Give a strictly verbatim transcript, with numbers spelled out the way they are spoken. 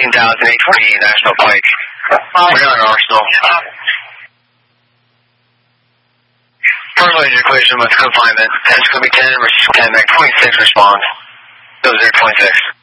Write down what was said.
Houston, Dallas, and eight twenty National Pike. We're down in Arsenal. First laser collision with confinement. ten, Scooby ten, ten, Mac twenty-six, respond. Those are twenty-six.